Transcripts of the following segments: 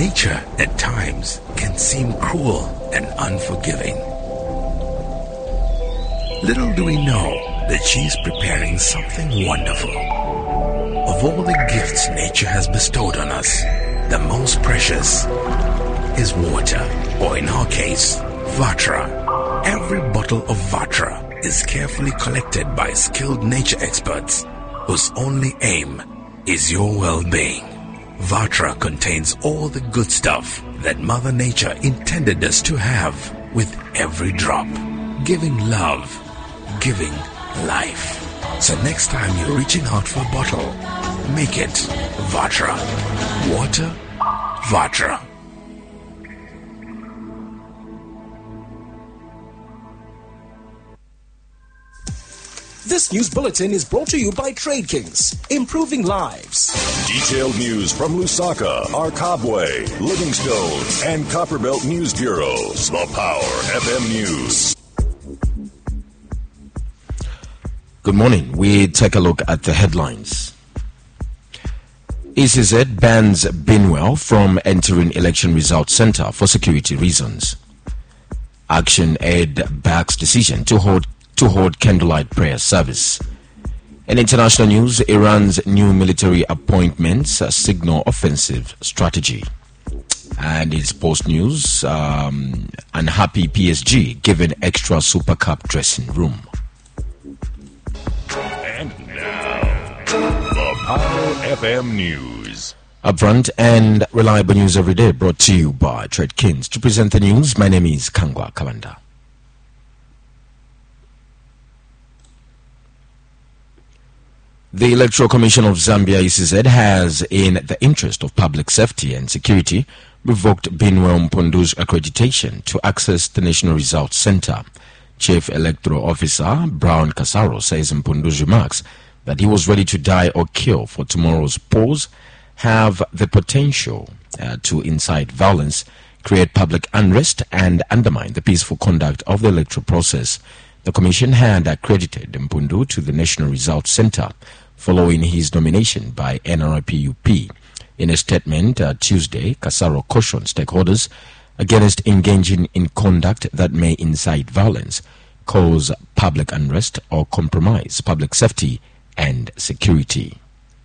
Nature at times can seem cruel and unforgiving. Little do we know that she's preparing something wonderful. Of all the gifts nature has bestowed on us, the most precious is water, or in our case, Vatra. Every bottle of Vatra is carefully collected by skilled nature experts whose only aim is your well-being. Vatra contains all the good stuff that Mother Nature intended us to have with every drop, giving love, giving life. So next time you're reaching out for a bottle, make it Vatra. Water, Vatra. This news bulletin is brought to you by Trade Kings, improving lives. Detailed news from Lusaka, Arkabwe, Livingstone, and Copperbelt News Bureaus. The Power FM News. Good morning. We take a look at the headlines. ECZ bans Binwell from entering election results center for security reasons. Action Aid backs decision to hold candlelight prayer service. In international news, Iran's new military appointments signal offensive strategy. And in sports news, unhappy PSG given extra Super Cup dressing room. And now, the Power FM News. Upfront and reliable news every day, brought to you by Trade Kings. To present the news, my name is Kangwa Kalanda. The Electoral Commission of Zambia, ECZ, has, in the interest of public safety and security, revoked Binwell Mpundu's accreditation to access the National Results Center. Chief Electoral Officer Brown Kasaro says Mpundu's remarks that he was ready to die or kill for tomorrow's polls have the potential to incite violence, create public unrest, and undermine the peaceful conduct of the electoral process. The Commission had accredited Mpundu to the National Results Center following his nomination by NRPUP. In a statement Tuesday, Kasaro cautioned stakeholders against engaging in conduct that may incite violence, cause public unrest, or compromise public safety and security.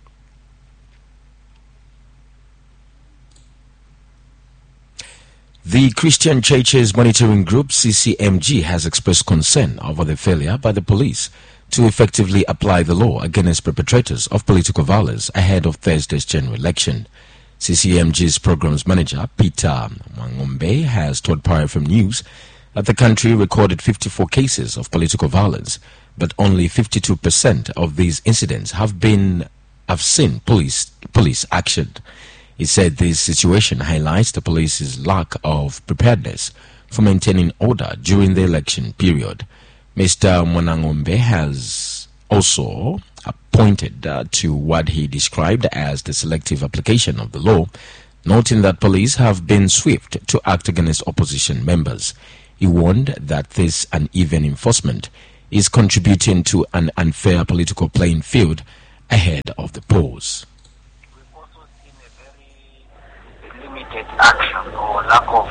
The Christian Churches Monitoring Group, CCMG, has expressed concern over the failure by the police to effectively apply the law against perpetrators of political violence ahead of Thursday's general election. CCMG's programs manager, Peter Mwangombe, has told Power FM News that the country recorded 54 cases of political violence, but only 52% of these incidents have seen police action. He said this situation highlights the police's lack of preparedness for maintaining order during the election period. Mr. Mwangombe has also pointed to what he described as the selective application of the law, noting that police have been swift to act against opposition members. He warned that this uneven enforcement is contributing to an unfair political playing field ahead of the polls. We've also seen a very limited action or lack of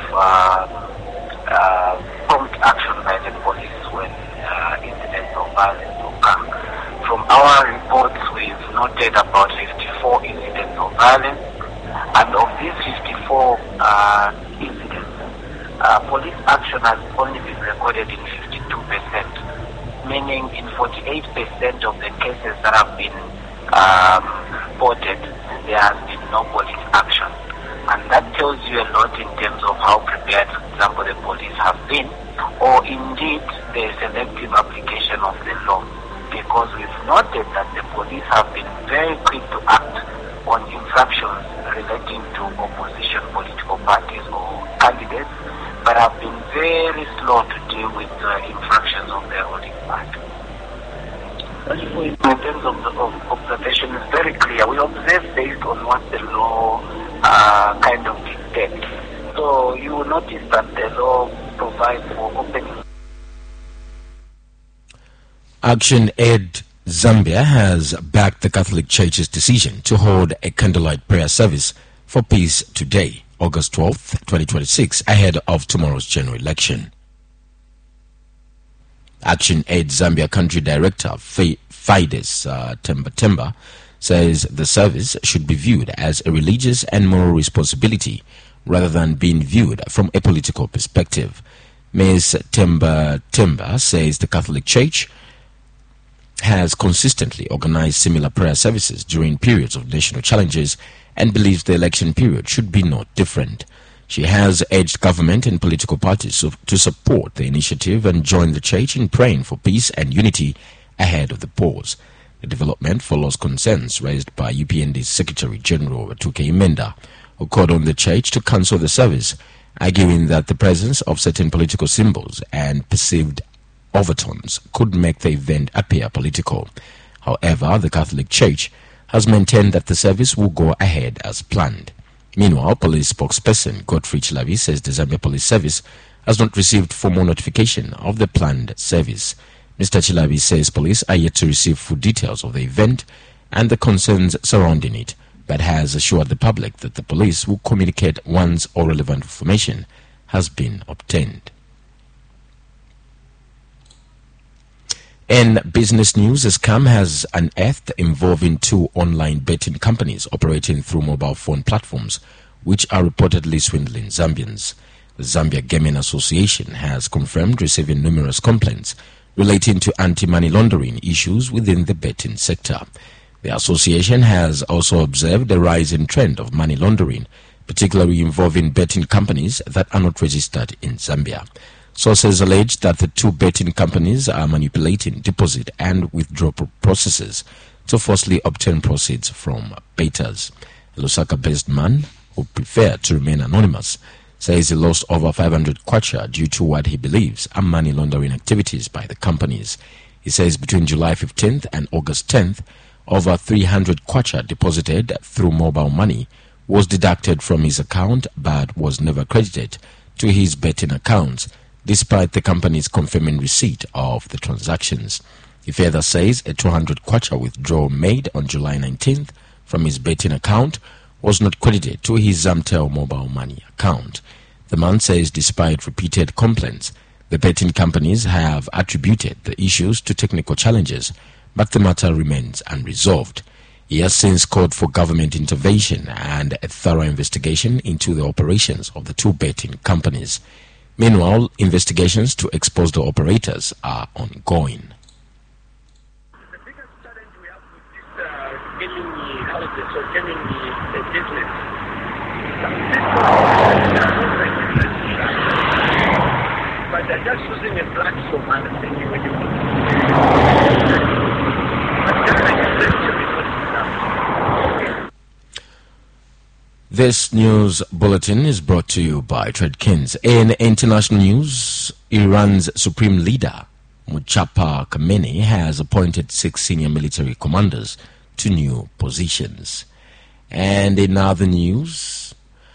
prompt action by the police when incidents of violence occur. From our reports, we've noted about 54 incidents of violence, and of these 54 incidents, police action has only been recorded in 52%, meaning in 48% of the cases that have been reported, there has been no police action. And that tells you a lot in terms of how prepared, for example, the police have been, or indeed the selective application of the law. Because we've noted that the police have been very quick to act on infractions relating to opposition political parties or candidates, but have been very slow to deal with infractions of their ruling party. In terms of observation, it's very clear. We observe based on what the law kind of dictates. So you will notice that the law provides for opening. Action Aid Zambia has backed the Catholic Church's decision to hold a candlelight prayer service for peace today August 12th, 2026, ahead of tomorrow's general election. Action Aid Zambia Country Director Fides Temba says the service should be viewed as a religious and moral responsibility rather than being viewed from a political perspective. Ms. Temba says the Catholic Church has consistently organized similar prayer services during periods of national challenges and believes the election period should be no different. She has urged government and political parties to support the initiative and join the church in praying for peace and unity ahead of the polls. The development follows concerns raised by UPND's Secretary General Watuke Imenda, who called on the church to cancel the service, arguing that the presence of certain political symbols and perceived overtones could make the event appear political. However, the Catholic Church has maintained that the service will go ahead as planned. Meanwhile, police spokesperson Godfrey Chilabi says the Zambia Police Service has not received formal notification of the planned service. Mr. Chilabi says police are yet to receive full details of the event and the concerns surrounding it, but has assured the public that the police will communicate once all relevant information has been obtained. In business news, a scam has unearthed involving two online betting companies operating through mobile phone platforms, which are reportedly swindling Zambians. The Zambia Gaming Association has confirmed receiving numerous complaints relating to anti-money laundering issues within the betting sector. The association has also observed a rising trend of money laundering, particularly involving betting companies that are not registered in Zambia. Sources allege that the two betting companies are manipulating deposit and withdrawal processes to falsely obtain proceeds from bettors. A Lusaka-based man who preferred to remain anonymous says he lost over 500 kwacha due to what he believes are money laundering activities by the companies. He says between July 15th and August 10th, over 300 kwacha deposited through mobile money was deducted from his account but was never credited to his betting accounts, despite the company's confirming receipt of the transactions. He further says a 200 kwacha withdrawal made on July 19th from his betting account was not credited to his Zamtel mobile money account. The man says despite repeated complaints, the betting companies have attributed the issues to technical challenges, but the matter remains unresolved. He has since called for government intervention and a thorough investigation into the operations of the two betting companies. Meanwhile, investigations to expose the operators are ongoing. The biggest challenge we have with this gaming houses or gaming business, but they're just using a platform and thinking when you This news bulletin is brought to you by Tradekins. In international news, Iran's supreme leader, Mustafa Khamenei, has appointed 6 senior military commanders to new positions. And in other news,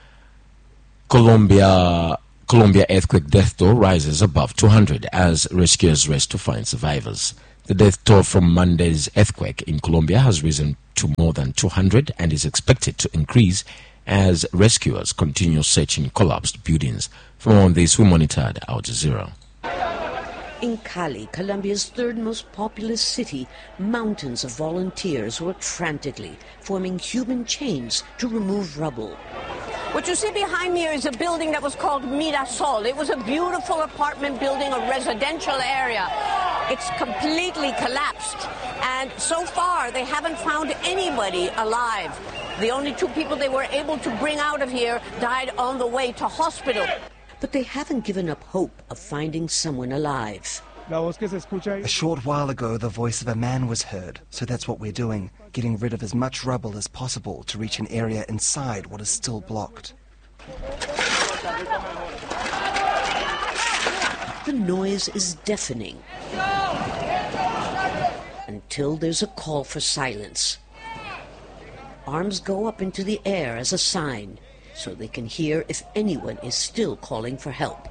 Colombia earthquake death toll rises above 200 as rescuers race to find survivors. The death toll from Monday's earthquake in Colombia has risen to more than 200 and is expected to increase as rescuers continue searching collapsed buildings. For more on this, we monitored Al Jazeera. In Cali, Colombia's third most populous city, mountains of volunteers worked frantically, forming human chains to remove rubble. What you see behind me is a building that was called Mirasol. It was a beautiful apartment building, a residential area. It's completely collapsed, and so far they haven't found anybody alive. The only 2 people they were able to bring out of here died on the way to hospital. But they haven't given up hope of finding someone alive. A short while ago, the voice of a man was heard, so that's what we're doing, getting rid of as much rubble as possible to reach an area inside what is still blocked. The noise is deafening until there's a call for silence. Arms go up into the air as a sign, so they can hear if anyone is still calling for help.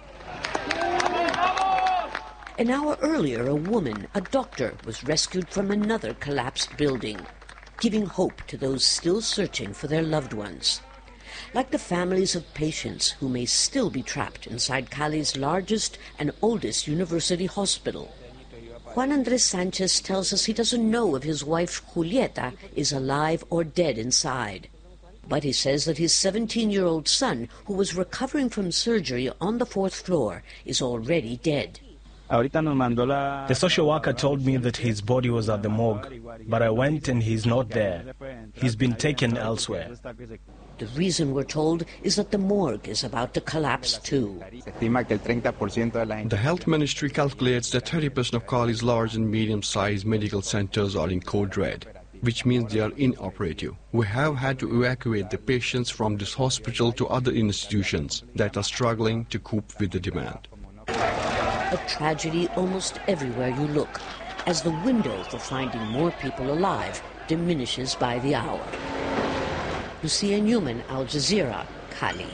An hour earlier, a woman, a doctor, was rescued from another collapsed building, giving hope to those still searching for their loved ones. like the families of patients who may still be trapped inside Cali's largest and oldest university hospital. Juan Andres Sanchez tells us he doesn't know if his wife Julieta is alive or dead inside. But he says that his 17-year-old son, who was recovering from surgery on the 4th floor, is already dead. The social worker told me that his body was at the morgue, but I went and he's not there. He's been taken elsewhere. The reason, we're told, is that the morgue is about to collapse too. The health ministry calculates that 30% of Cali's large and medium-sized medical centers are in code red, which means they are inoperative. We have had to evacuate the patients from this hospital to other institutions that are struggling to cope with the demand. A tragedy almost everywhere you look, as the window for finding more people alive diminishes by the hour. Lucia Newman, Al Jazeera, Cali.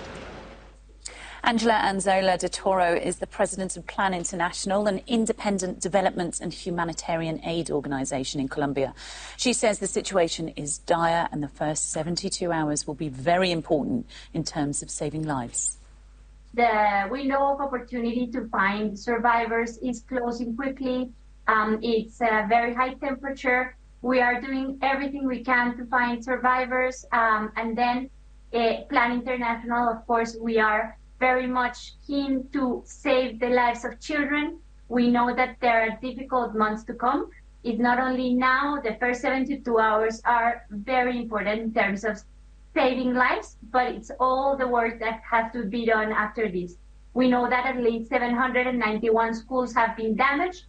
Angela Anzola de Toro is the president of Plan International, an independent development and humanitarian aid organization in Colombia. She says the situation is dire and the first 72 hours will be very important in terms of saving lives. The window of opportunity to find survivors is closing quickly. It's a very high temperature. We are doing everything we can to find survivors. And then Plan International, of course, we are very much keen to save the lives of children. We know that there are difficult months to come. It's not only now, the first 72 hours are very important in terms of saving lives, but it's all the work that has to be done after this. We know that at least 791 schools have been damaged.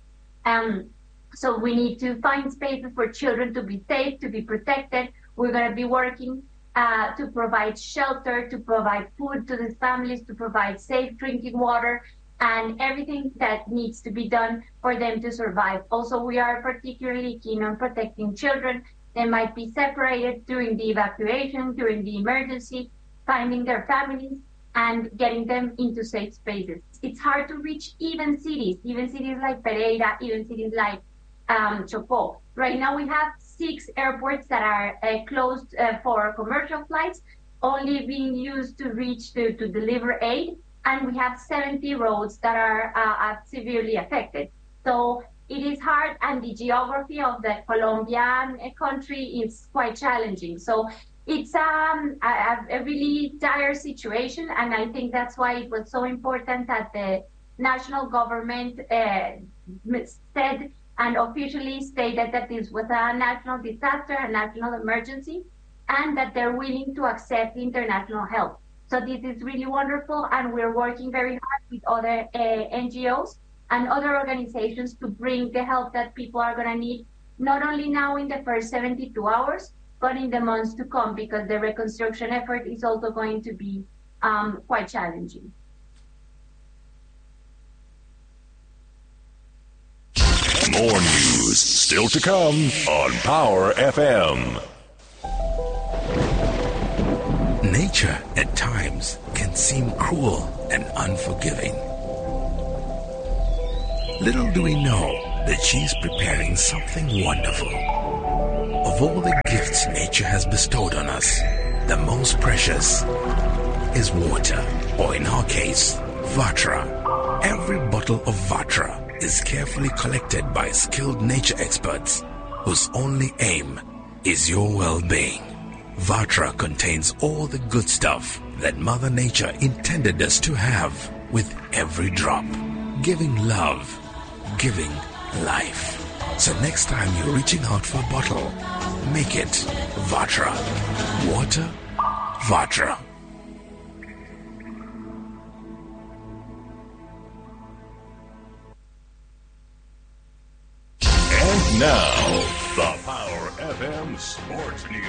So we need to find spaces for children to be safe, to be protected. We're going to be working to provide shelter, to provide food to these families, to provide safe drinking water, and everything that needs to be done for them to survive. Also, we are particularly keen on protecting children. They might be separated during the evacuation, during the emergency, finding their families and getting them into safe spaces. It's hard to reach even cities like Pereira, even cities like Chocó. Right now we have 6 airports that are closed for commercial flights, only being used to reach to deliver aid, and we have 70 roads that are severely affected. So it is hard, and the geography of the Colombian country is quite challenging. So it's a really dire situation, and I think that's why it was so important that the national government said and officially stated that this was a national disaster, a national emergency, and that they're willing to accept international help. So this is really wonderful, and we're working very hard with other NGOs and other organizations to bring the help that people are going to need, not only now in the first 72 hours, but in the months to come, because the reconstruction effort is also going to be quite challenging. More news still to come on Power FM. Nature at times can seem cruel and unforgiving. Little do we know that she's preparing something wonderful. Of all the gifts nature has bestowed on us, the most precious is water, or in our case, Vatra. Every bottle of Vatra is carefully collected by skilled nature experts whose only aim is your well-being. Vatra contains all the good stuff that Mother Nature intended us to have, with every drop, giving love, giving life. So next time you're reaching out for a bottle, make it Vatra. Water, Vatra. And now, the Power FM Sports News.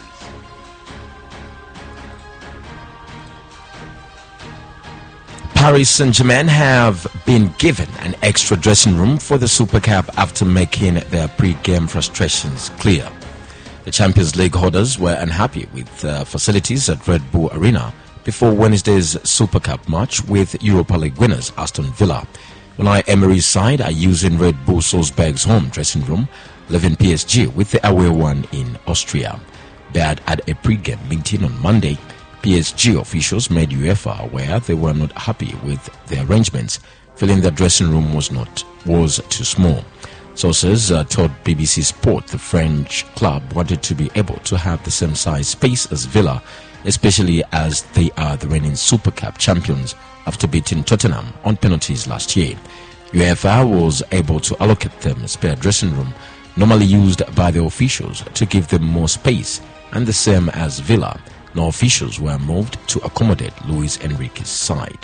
Paris Saint-Germain have been given an extra dressing room for the Super Cup after making their pre-game frustrations clear. The Champions League holders were unhappy with facilities at Red Bull Arena before Wednesday's Super Cup match with Europa League winners Aston Villa. Unai Emery's side are using Red Bull Salzburg's home dressing room, leaving PSG with the away one in Austria. But at a pre-game meeting on Monday, PSG officials made UEFA aware they were not happy with the arrangements, feeling the dressing room was too small. Sources told BBC Sport the French club wanted to be able to have the same size space as Villa, especially as they are the reigning Super Cup champions after beating Tottenham on penalties last year. UEFA was able to allocate them a spare dressing room, normally used by the officials, to give them more space, and the same as Villa. No officials were moved to accommodate Luis Enrique's side.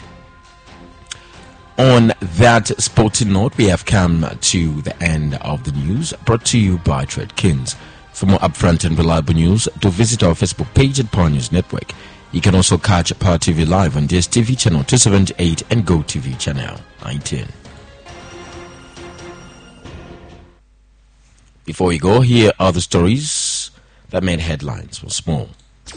On that sporting note, we have come to the end of the news, brought to you by Trade Kings. For more upfront and reliable news, do visit our Facebook page at Power News Network. You can also catch Power TV live on DSTV channel 278 and GoTV channel 19. Before we go, here are the stories that made headlines once more.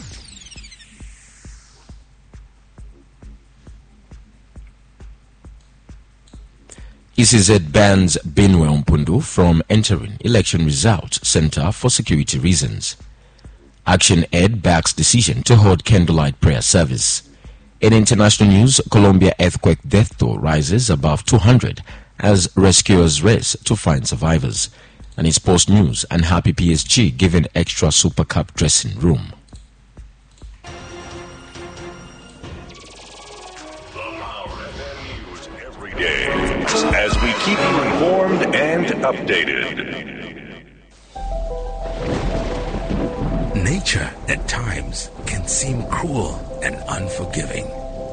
ECZ bans Binwe Mpundu from entering election results center for security reasons. Action Aid backs decision to hold candlelight prayer service. In international news, Colombia earthquake death toll rises above 200 as rescuers race to find survivors. And in sports news, unhappy PSG given extra Super Cup dressing room. As we keep you informed and updated. Nature at times can seem cruel and unforgiving.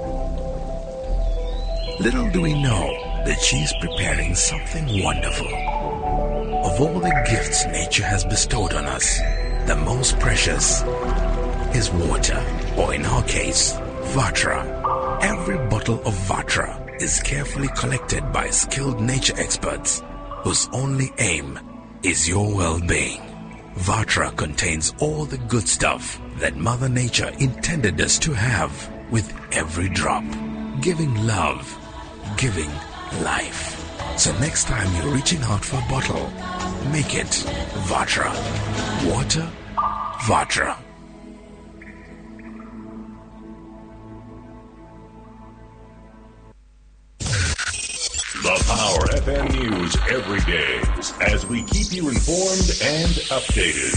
Little do we know that she's preparing something wonderful. Of all the gifts nature has bestowed on us, the most precious is water, or in our case, Vatra. Every bottle of Vatra is carefully collected by skilled nature experts whose only aim is your well-being. Vatra contains all the good stuff that Mother Nature intended us to have, with every drop, giving love, giving life. So next time you're reaching out for a bottle, make it Vatra. Water, Vatra. The Power FM News every day as we keep you informed and updated.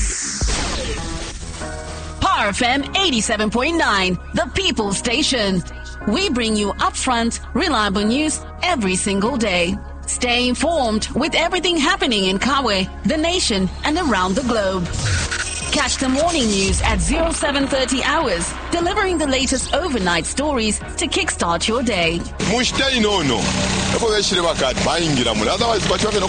Power FM 87.9, the People's Station. We bring you upfront, reliable news every single day. Stay informed with everything happening in Kawe, the nation, and around the globe. Catch the morning news at 0730 hours, delivering the latest overnight stories to kickstart your day. Otherwise,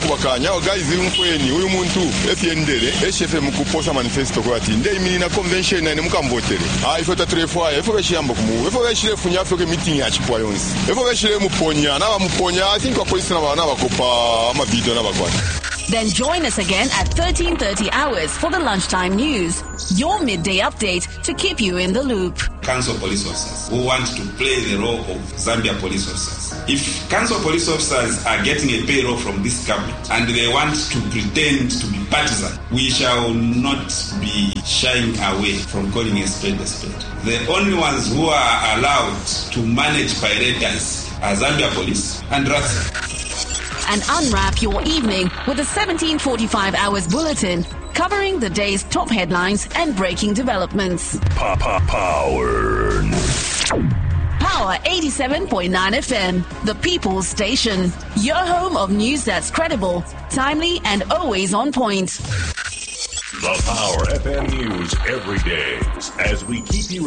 then join us again at 1330 hours for the lunchtime news, your midday update to keep you in the loop. Council police officers who want to play the role of Zambia police officers. If council police officers are getting a payroll from this government and they want to pretend to be partisan, we shall not be shying away from calling a spade a spade. The only ones who are allowed to manage pirates are Zambia police and RATSA. And unwrap your evening with a 1745 hours bulletin covering the day's top headlines and breaking developments. Power. Power 87.9 FM, the People's Station. Your home of news that's credible, timely, and always on point. The Power FM News every day as we keep you